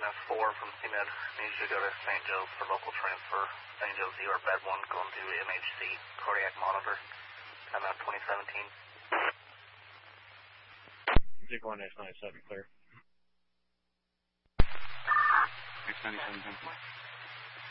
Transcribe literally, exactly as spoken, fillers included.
F four from C Med. Needs you to go to Saint Joe's for local transfer. Saint Joe's E R bed one going to M H C, cardiac monitor. I'm out twenty seventeen. Zig one X ninety-seven, clear. X ninety-seven, ten four.